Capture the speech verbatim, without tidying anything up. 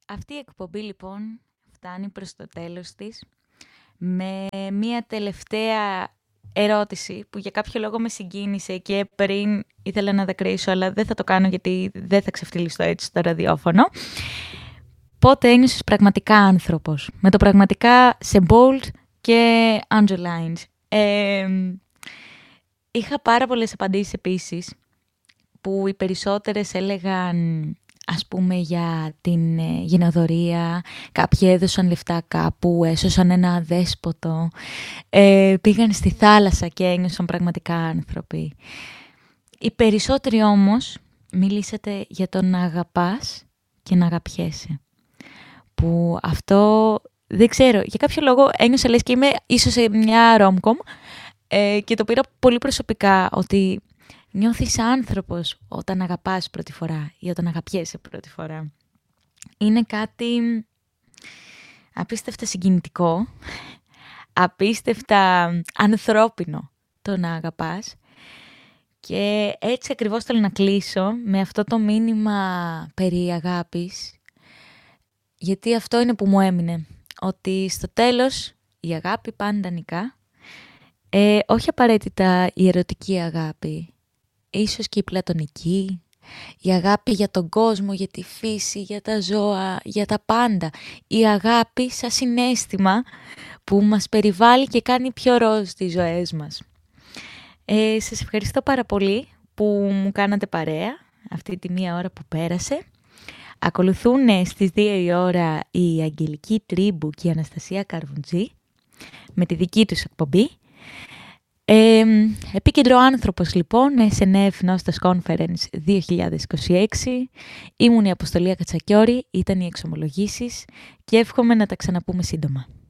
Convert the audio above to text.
Αυτή η εκπομπή λοιπόν φτάνει προς το τέλος της με μία τελευταία ερώτηση που για κάποιο λόγο με συγκίνησε και πριν ήθελα να δακρύσω, αλλά δεν θα το κάνω γιατί δεν θα ξεφτυλιστώ έτσι στο ραδιόφωνο. Πότε ένιωσες πραγματικά άνθρωπος? Με το πραγματικά σε bold και underlines. Ε, είχα πάρα πολλές απαντήσεις επίσης που οι περισσότερες έλεγαν, ας πούμε, για την ε, γενοδορία, κάποιοι έδωσαν λεφτά κάπου, έσωσαν ένα αδέσποτο, ε, πήγαν στη θάλασσα και ένιωσαν πραγματικά άνθρωποι. Οι περισσότεροι όμως μιλήσατε για το να αγαπάς και να αγαπιέσαι. Που αυτό, δεν ξέρω, για κάποιο λόγο ένιωσα λες και είμαι ίσως σε μια rom-com ε, και το πήρα πολύ προσωπικά, ότι νιώθεις άνθρωπος όταν αγαπάς πρώτη φορά ή όταν αγαπιέσαι πρώτη φορά. Είναι κάτι απίστευτα συγκινητικό, απίστευτα ανθρώπινο το να αγαπάς. Και έτσι ακριβώς θέλω να κλείσω με αυτό το μήνυμα περί αγάπης, γιατί αυτό είναι που μου έμεινε, ότι στο τέλος η αγάπη πάντα νικά, ε, όχι απαραίτητα η ερωτική αγάπη, ίσως και η πλατωνική, η αγάπη για τον κόσμο, για τη φύση, για τα ζώα, για τα πάντα. Η αγάπη σαν συναίσθημα που μας περιβάλλει και κάνει πιο ροζ τις ζωές μας. Ε, σας ευχαριστώ πάρα πολύ που μου κάνατε παρέα αυτή τη μία ώρα που πέρασε. Ακολουθούν στις δύο η ώρα η Αγγελική Τρίμπου και η Αναστασία Καρβουντζή με τη δική τους εκπομπή. Ε, επίκεντρο άνθρωπος λοιπόν, ες εν εφ Nostos Conference δύο χιλιάδες είκοσι έξι. Ήμουν η Αποστολία Κατσακιώρη, ήταν οι εξομολογήσεις και εύχομαι να τα ξαναπούμε σύντομα.